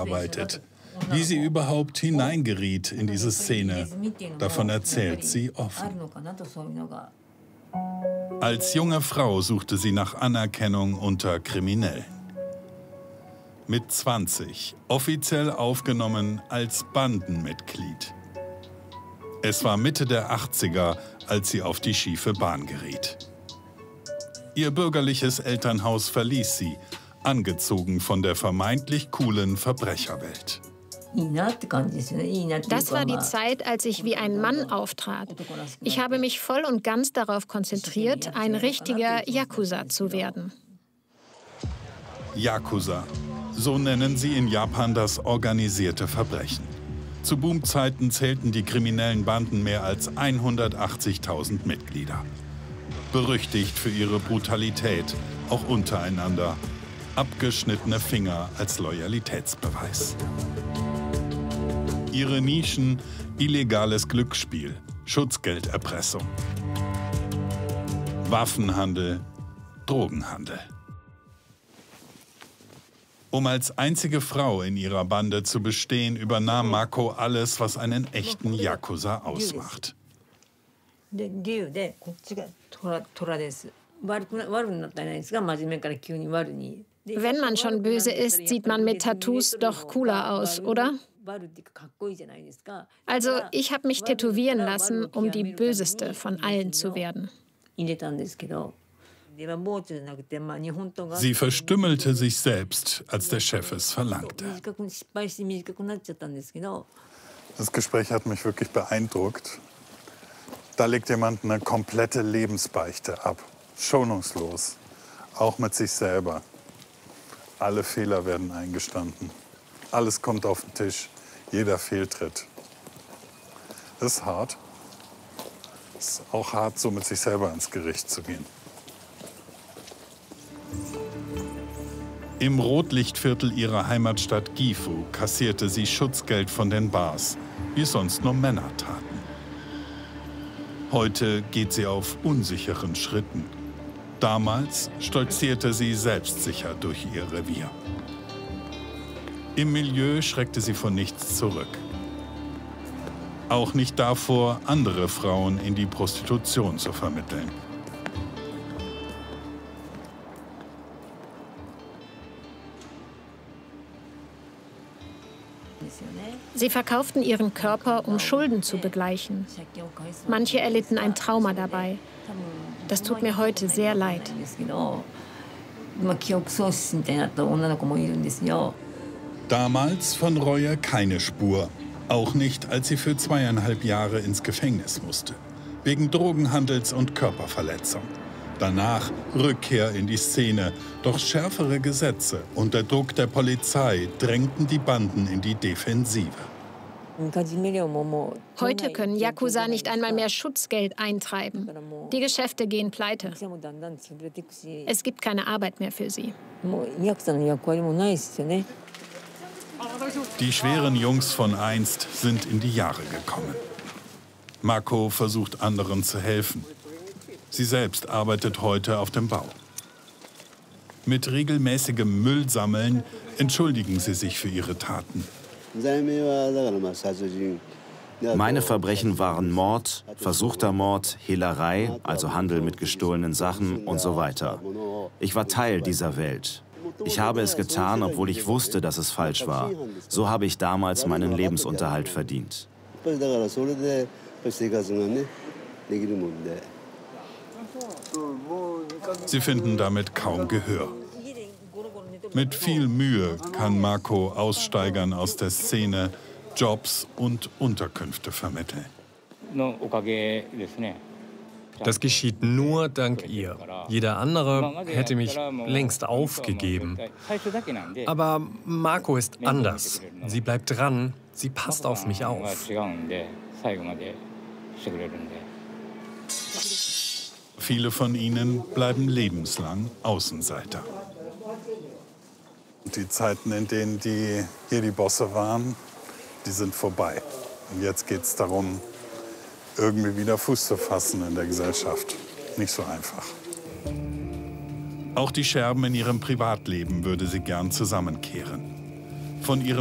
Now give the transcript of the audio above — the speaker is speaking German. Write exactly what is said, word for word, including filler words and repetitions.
gearbeitet. Wie sie überhaupt hineingeriet in diese Szene, davon erzählt sie offen. Als junge Frau suchte sie nach Anerkennung unter Kriminellen. Mit zwanzig offiziell aufgenommen als Bandenmitglied. Es war Mitte der achtziger, als sie auf die schiefe Bahn geriet. Ihr bürgerliches Elternhaus verließ sie, angezogen von der vermeintlich coolen Verbrecherwelt. Das war die Zeit, als ich wie ein Mann auftrat. Ich habe mich voll und ganz darauf konzentriert, ein richtiger Yakuza zu werden. Yakuza, so nennen sie in Japan das organisierte Verbrechen. Zu Boomzeiten zählten die kriminellen Banden mehr als hundertachtzigtausend Mitglieder. Berüchtigt für ihre Brutalität, auch untereinander. Abgeschnittene Finger als Loyalitätsbeweis. Ihre Nischen: illegales Glücksspiel, Schutzgelderpressung, Waffenhandel, Drogenhandel. Um als einzige Frau in ihrer Bande zu bestehen, übernahm Mako alles, was einen echten Yakuza ausmacht. Wenn man schon böse ist, sieht man mit Tattoos doch cooler aus, oder? Also, ich habe mich tätowieren lassen, um die Böseste von allen zu werden. Sie verstümmelte sich selbst, als der Chef es verlangte. Das Gespräch hat mich wirklich beeindruckt. Da legt jemand eine komplette Lebensbeichte ab, schonungslos, auch mit sich selber. Alle Fehler werden eingestanden. Alles kommt auf den Tisch, jeder Fehltritt. Das ist hart. Es ist auch hart, so mit sich selber ins Gericht zu gehen. Im Rotlichtviertel ihrer Heimatstadt Gifu kassierte sie Schutzgeld von den Bars, wie es sonst nur Männer taten. Heute geht sie auf unsicheren Schritten. Damals stolzierte sie selbstsicher durch ihr Revier. Im Milieu schreckte sie vor nichts zurück. Auch nicht davor, andere Frauen in die Prostitution zu vermitteln. Sie verkauften ihren Körper, um Schulden zu begleichen. Manche erlitten ein Trauma dabei. Das tut mir heute sehr leid. Damals von Reue keine Spur. Auch nicht, als sie für zweieinhalb Jahre ins Gefängnis musste. Wegen Drogenhandels und Körperverletzung. Danach Rückkehr in die Szene. Doch schärfere Gesetze unter Druck der Polizei drängten die Banden in die Defensive. Heute können Yakuza nicht einmal mehr Schutzgeld eintreiben. Die Geschäfte gehen pleite. Es gibt keine Arbeit mehr für sie. Die schweren Jungs von einst sind in die Jahre gekommen. Mako versucht anderen zu helfen. Sie selbst arbeitet heute auf dem Bau. Mit regelmäßigem Müllsammeln entschuldigen sie sich für ihre Taten. Meine Verbrechen waren Mord, versuchter Mord, Hehlerei, also Handel mit gestohlenen Sachen und so weiter. Ich war Teil dieser Welt. Ich habe es getan, obwohl ich wusste, dass es falsch war. So habe ich damals meinen Lebensunterhalt verdient. Sie finden damit kaum Gehör. Mit viel Mühe kann Mako Aussteigern aus der Szene Jobs und Unterkünfte vermitteln. Das geschieht nur dank ihr. Jeder andere hätte mich längst aufgegeben. Aber Mako ist anders. Sie bleibt dran, sie passt auf mich auf. Viele von ihnen bleiben lebenslang Außenseiter. Die Zeiten, in denen die hier die Bosse waren, die sind vorbei. Und jetzt geht es darum, irgendwie wieder Fuß zu fassen in der Gesellschaft. Nicht so einfach. Auch die Scherben in ihrem Privatleben würde sie gern zusammenkehren. Von ihrem